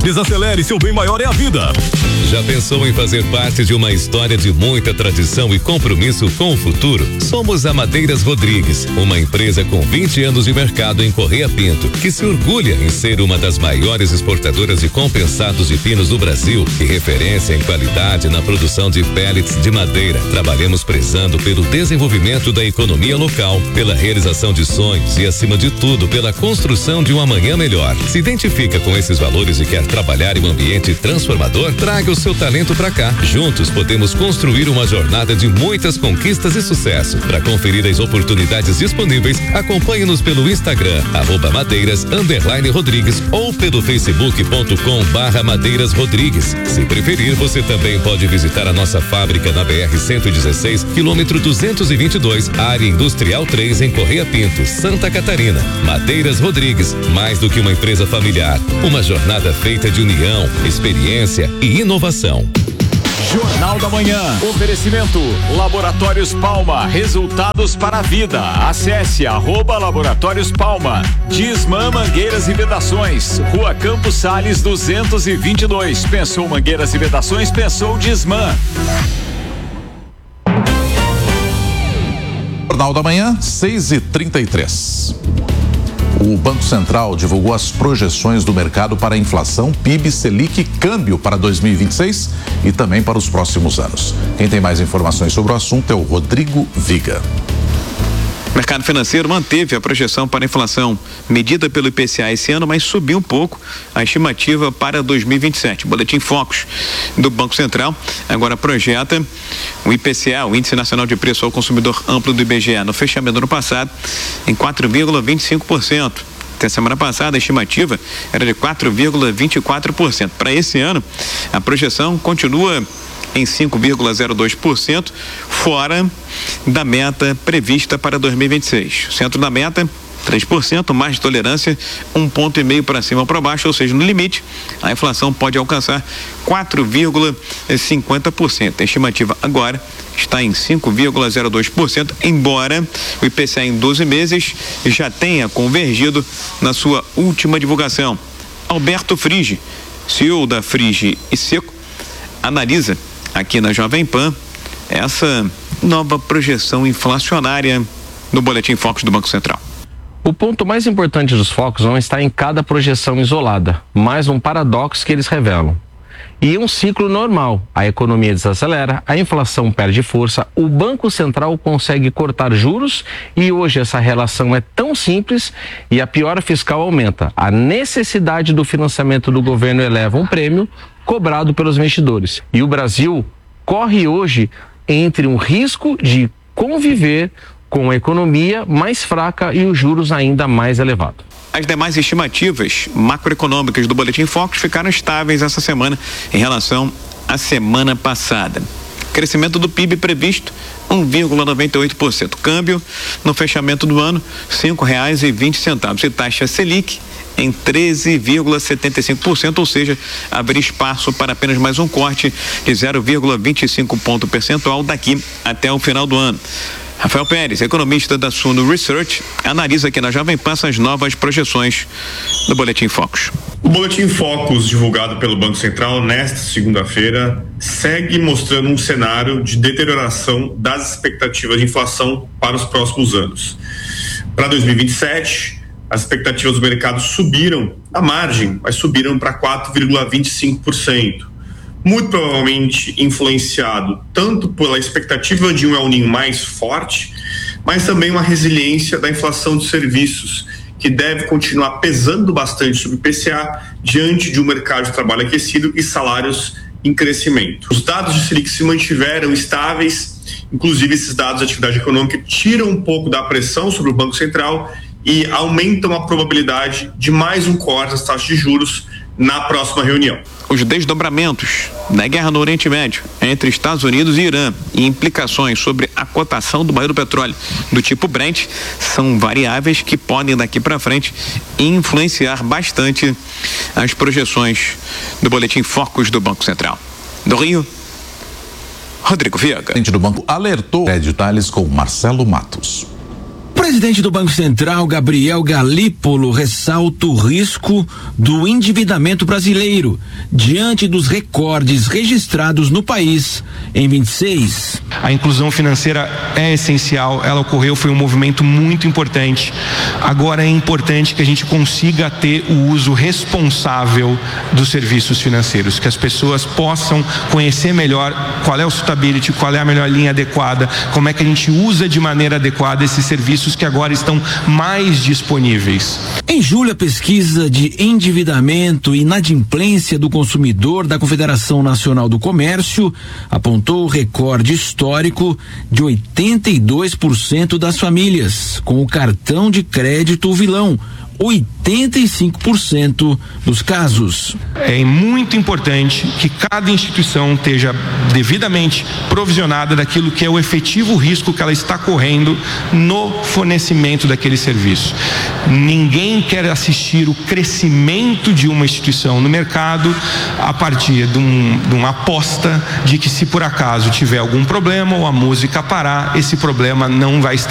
Desacelere, seu bem maior é a vida. Já pensou em fazer parte de uma história de muita tradição e compromisso com o futuro? Somos a Madeiras Rodrigues, uma empresa com 20 anos de mercado em Correia Pinto, que se orgulha em ser uma das maiores exportadoras de compensados de pinos do Brasil e referência em qualidade na produção de pellets de madeira. Trabalhamos prezando pelo desenvolvimento da economia local, pela realização de sonhos e, acima de tudo, pela construção de um amanhã melhor. Se identifica com esses valores e quer trabalhar em um ambiente transformador? Traga o seu talento pra cá. Juntos podemos construir uma jornada de muitas conquistas e sucesso. Para conferir as oportunidades disponíveis, acompanhe-nos pelo Instagram, @madeiras_rodrigues ou pelo facebook.com/Madeiras Rodrigues. Se preferir, você também pode visitar a nossa fábrica na BR-116, quilômetro 222, área industrial 3, em Correia Pinto, Santa Catarina. Madeiras Rodrigues, mais do que uma empresa familiar, uma jornada feita de união, experiência e inovação. Jornal da Manhã. Oferecimento Laboratórios Palma. Resultados para a vida. Acesse @Laboratórios Palma. Disman Mangueiras e Vedações. Rua Campos Sales 222. Pensou mangueiras e vedações? Pensou Disman. Jornal da Manhã, 6h33. O Banco Central divulgou as projeções do mercado para a inflação, PIB, Selic e câmbio para 2026 e também para os próximos anos. Quem tem mais informações sobre o assunto é o Rodrigo Viga. O mercado financeiro manteve a projeção para a inflação medida pelo IPCA esse ano, mas subiu um pouco a estimativa para 2027. O Boletim Focus do Banco Central agora projeta o IPCA, o Índice Nacional de Preço ao Consumidor Amplo do IBGE, no fechamento do ano passado, em 4,25%. Até semana passada a estimativa era de 4,24%. Para esse ano, a projeção continua em 5,02%, fora da meta prevista para 2026. O centro da meta, 3%, mais de tolerância, 1,5 ponto para cima ou para baixo, ou seja, no limite, a inflação pode alcançar 4,50%. A estimativa agora está em 5,02%, embora o IPCA em 12 meses já tenha convergido na sua última divulgação. Alberto Frigi, CEO da Frigi e Seco, analisa aqui na Jovem Pan essa nova projeção inflacionária no Boletim Focus do Banco Central. O ponto mais importante dos focos não está em cada projeção isolada, mas um paradoxo que eles revelam. E um ciclo normal, a economia desacelera, a inflação perde força, o Banco Central consegue cortar juros e hoje essa relação é tão simples e a piora fiscal aumenta. A necessidade do financiamento do governo eleva um prêmio cobrado pelos investidores. E o Brasil corre hoje entre um risco de conviver com a economia mais fraca e os juros ainda mais elevados. As demais estimativas macroeconômicas do Boletim Focus ficaram estáveis essa semana em relação à semana passada. Crescimento do PIB previsto 1,98%. Câmbio no fechamento do ano R$5,20. E taxa Selic em 13,75%, ou seja, haveria espaço para apenas mais um corte de 0,25 ponto percentual daqui até o final do ano. Rafael Pérez, economista da Suno Research, analisa aqui na Jovem Pan as novas projeções do Boletim Focus. O Boletim Focus, divulgado pelo Banco Central nesta segunda-feira, segue mostrando um cenário de deterioração das expectativas de inflação para os próximos anos. Para 2027, as expectativas do mercado subiram à margem, mas subiram para 4,25%. Muito provavelmente influenciado tanto pela expectativa de um El Niño mais forte, mas também uma resiliência da inflação de serviços, que deve continuar pesando bastante sobre o IPCA diante de um mercado de trabalho aquecido e salários em crescimento. Os dados de Selic se mantiveram estáveis, inclusive esses dados de atividade econômica tiram um pouco da pressão sobre o Banco Central e aumentam a probabilidade de mais um corte das taxas de juros na próxima reunião. Os desdobramentos da guerra no Oriente Médio entre Estados Unidos e Irã e implicações sobre a cotação do barril do petróleo do tipo Brent são variáveis que podem daqui para frente influenciar bastante as projeções do Boletim Focus do Banco Central. Do Rio, Rodrigo Viega. O presidente do banco alertou detalhes com Marcelo Matos. presidente do Banco Central, Gabriel Galípolo, ressalta o risco do endividamento brasileiro diante dos recordes registrados no país em 26. A inclusão financeira é essencial, ela ocorreu, foi um movimento muito importante. Agora é importante que a gente consiga ter o uso responsável dos serviços financeiros, que as pessoas possam conhecer melhor qual é o suitability, qual é a melhor linha adequada, como é que a gente usa de maneira adequada esses serviços que agora estão mais disponíveis. Em julho, a pesquisa de endividamento e inadimplência do consumidor da Confederação Nacional do Comércio apontou o recorde histórico de 82% das famílias com o cartão de crédito vilão. 85% dos casos. É muito importante que cada instituição esteja devidamente provisionada daquilo que é o efetivo risco que ela está correndo no fornecimento daquele serviço. Ninguém quer assistir o crescimento de uma instituição no mercado a partir de uma aposta de que, se por acaso tiver algum problema ou a música parar, esse problema não vai estar